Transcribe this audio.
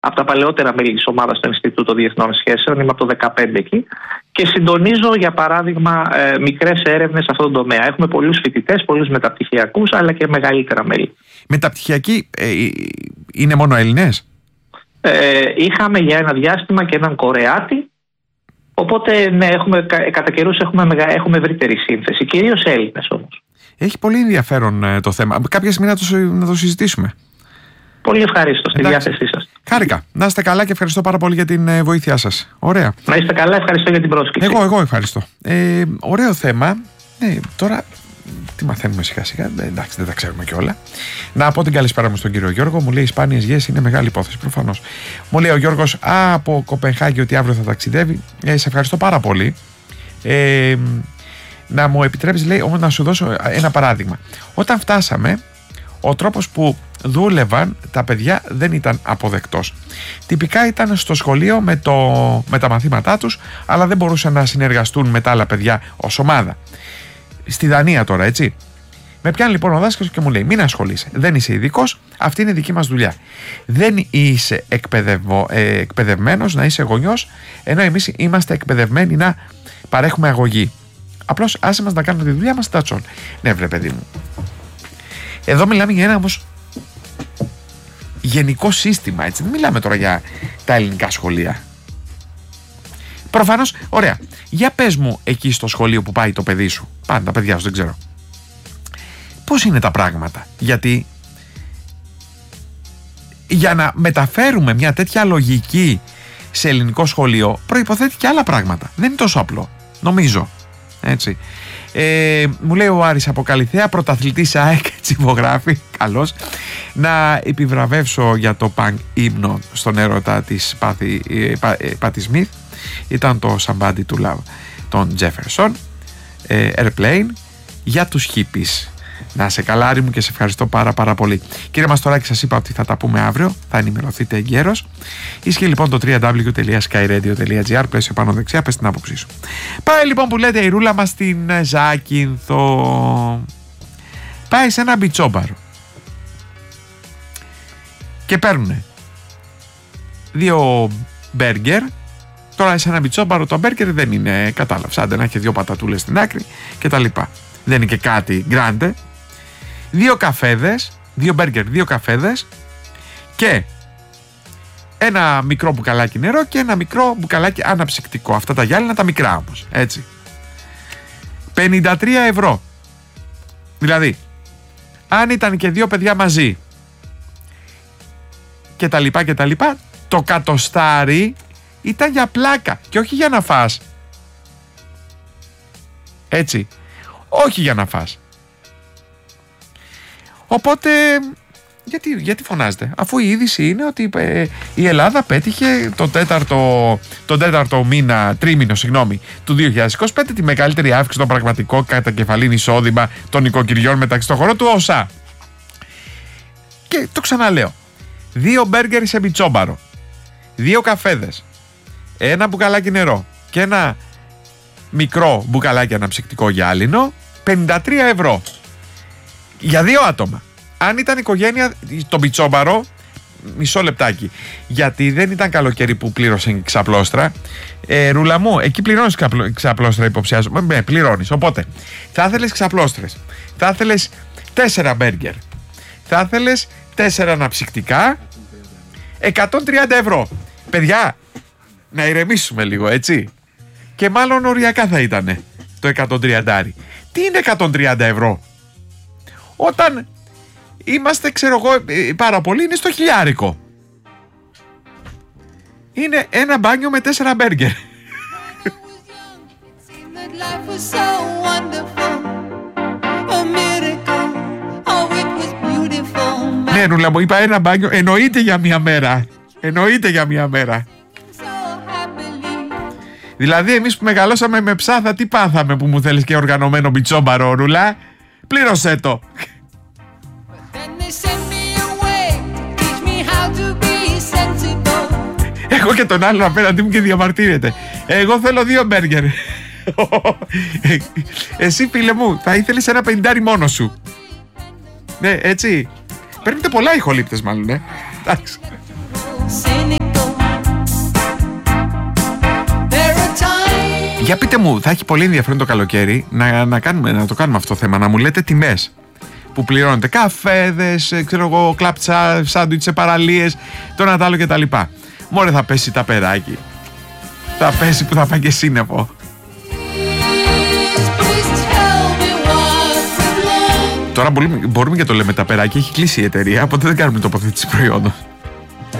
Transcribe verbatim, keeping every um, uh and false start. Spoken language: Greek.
από τα παλαιότερα μέλη της ομάδας στο Ινστιτούτο Διεθνών Σχέσεων, είμαι από το δεκαπέντε εκεί και συντονίζω για παράδειγμα ε, μικρές έρευνες σε αυτόν τον τομέα. Έχουμε πολλούς φοιτητές, πολλούς μεταπτυχιακούς, αλλά και μεγαλύτερα μέλη. Μεταπτυχιακοί ε, είναι μόνο Έλληνες? Ε, είχαμε για ένα διάστημα και έναν Κορεάτη, οπότε ναι, έχουμε, κατά καιρούς έχουμε, έχουμε ευρύτερη σύνθεση, κυρίως Έλληνες όμως. Έχει πολύ ενδιαφέρον ε, το θέμα. Κάποια στιγμή να το, να το συζητήσουμε. Πολύ ευχαριστώ, στη διάθεσή σας. Χάρηκα. Να είστε καλά και ευχαριστώ πάρα πολύ για την ε, βοήθειά σας. Ωραία. Να είστε καλά, ευχαριστώ για την πρόσκληση. Εγώ, εγώ ευχαριστώ. Ε, ωραίο θέμα. Ναι, τώρα τι μαθαίνουμε σιγά σιγά. Ε, εντάξει, δεν τα ξέρουμε κιόλα. Να πω την καλησπέρα μου στον κύριο Γιώργο. Μου λέει: οι σπάνιες γιες είναι μεγάλη υπόθεση, προφανώς. Μου λέει ο Γιώργος από Κοπενχάγη ότι αύριο θα ταξιδεύει. Ε, σε ευχαριστώ πάρα πολύ. Ε, να μου επιτρέψει, λέει, όμως να σου δώσω ένα παράδειγμα. Όταν φτάσαμε, ο τρόπος που δούλευαν τα παιδιά δεν ήταν αποδεκτός. Τυπικά ήταν στο σχολείο με, το, με τα μαθήματά τους, αλλά δεν μπορούσαν να συνεργαστούν με τα άλλα παιδιά ως ομάδα. Στη Δανία τώρα, έτσι. Με πιάνει λοιπόν ο δάσκαλος και μου λέει: μην ασχολείσαι, δεν είσαι ειδικός, αυτή είναι η δική μας δουλειά. Δεν είσαι εκπαιδευο, ε, εκπαιδευμένος να είσαι γονιός, ενώ εμείς είμαστε εκπαιδευμένοι να παρέχουμε αγωγή. Απλώς άσε μας να κάνουμε τη δουλειά μας, that's all. Ναι, βρε παιδί μου. Εδώ μιλάμε για ένα όμως γενικό σύστημα, έτσι. Δεν μιλάμε τώρα για τα ελληνικά σχολεία. Προφανώς, ωραία. Για πες μου εκεί στο σχολείο που πάει το παιδί σου, πάνε τα παιδιά σου, δεν ξέρω, πώς είναι τα πράγματα. Γιατί για να μεταφέρουμε μια τέτοια λογική σε ελληνικό σχολείο προϋποθέτει και άλλα πράγματα. Δεν είναι τόσο απλό, νομίζω. Έτσι. Ε, μου λέει ο Άρης από Καλιθέα, πρωταθλητής ΑΕΚ, τσιβογράφη, καλός. Να επιβραβεύσω για το πανκ ύμνο στον έρωτα της Πάτη, ε, Πα, ε, Πάτη Σμιθ. Ήταν το Somebody to Love των Jefferson, ε, Airplane, για τους hippies. Να σε καλά, Άρη μου, και σε ευχαριστώ πάρα πάρα πολύ. Κύριε Μαστοράκη, σας είπα ότι θα τα πούμε αύριο, θα ενημερωθείτε εγκαίρως. Ισχύει λοιπόν το double-u double-u double-u τελεία skyradio τελεία gr, πλαίσιο πάνω δεξιά, πες την άποψή σου. Πάει λοιπόν που λέτε η ρούλα μας στην Ζάκυνθο. Πάει σε ένα μπιτσόμπαρο και παίρνουνε δύο μπέργκερ. Τώρα σε ένα μπιτσόμπαρο το μπέργκερ δεν είναι, κατάλαβες, άντε να έχει δύο πατατούλες στην άκρη και τα λοιπά. Δεν είναι και κάτι γκράντε. Δύο καφέδες, δύο μπέργκερ, δύο καφέδες και ένα μικρό μπουκαλάκι νερό και ένα μικρό μπουκαλάκι αναψυκτικό. Αυτά τα γυάλινα, τα μικρά όμως, έτσι. πενήντα τρία ευρώ. Δηλαδή, αν ήταν και δύο παιδιά μαζί και τα λοιπά και τα λοιπά, το κατοστάρι ήταν για πλάκα και όχι για να φας. Έτσι. Όχι για να φας. Οπότε γιατί, γιατί φωνάζετε, αφού η είδηση είναι ότι ε, η Ελλάδα πέτυχε το τέταρτο, τον τέταρτο μήνα, τρίμηνο συγγνώμη, του δύο χιλιάδες είκοσι πέντε τη μεγαλύτερη αύξηση στο πραγματικό κατακεφαλήν εισόδημα των νοικοκυριών μεταξύ των χωρών του ΟΣΑ. Και το ξαναλέω, δύο μπέργκερ σε μπιτσόμπαρο, δύο καφέδες, ένα μπουκαλάκι νερό και ένα μικρό μπουκαλάκι αναψυκτικό γυάλινο, πενήντα τρία ευρώ για δύο άτομα. Αν ήταν οικογένεια, το μπιτσόμπαρο, μισό λεπτάκι, γιατί δεν ήταν καλοκαίρι που πλήρωσαν ξαπλώστρα. ε, Ρούλα μου, εκεί πληρώνεις ξαπλώστρα, υποψιάζομαι. Ναι, πληρώνεις, οπότε θα ήθελες ξαπλώστρες, θα ήθελες τέσσερα μπέργκερ, θα ήθελες τέσσερα αναψυκτικά, εκατόν τριάντα ευρώ. Παιδιά, να ηρεμήσουμε λίγο, έτσι. Και μάλλον οριακά θα ήταν το εκατόν τριάντα. Τι είναι εκατόν τριάντα ευρώ? Όταν είμαστε, ξέρω εγώ, πάρα πολύ, είναι στο χιλιάρικο. Είναι ένα μπάνιο με τέσσερα μπέργκερ. Ναι, Ρούλα μου, είπα ένα μπάνιο, εννοείται για μία μέρα. Εννοείται για μία μέρα. Δηλαδή εμείς που μεγαλώσαμε με ψάθα, τι πάθαμε που μου θέλεις και οργανωμένο μπιτσόμπαρο, Ρούλα? Πλήρωσέ το. Εγώ και τον άλλον απέναντί μου και διαμαρτύρεται. Εγώ θέλω δύο μπέργκερ. Εσύ, φίλε μου, θα ήθελες ένα πενηντάρι μόνο σου. Ναι, έτσι. Παίρνετε πολλά ηχολήπτες μάλλον, ναι. Εντάξει. Για πείτε μου, θα έχει πολύ ενδιαφέρον το καλοκαίρι να, να, κάνουμε, να το κάνουμε αυτό το θέμα, να μου λέτε τιμές που πληρώνετε, καφέδες, ξέρω εγώ, κλαπτσά, σάντουιτς σε παραλίες, το ένα τ' άλλο κτλ. Μωρέ, θα πέσει τα περάκι. Θα πέσει που θα πάει και σύννεφο. Τώρα μπορούμε, μπορούμε και το λέμε τα περάκι, έχει κλείσει η εταιρεία, οπότε δεν κάνουμε τοποθέτηση προϊόντων.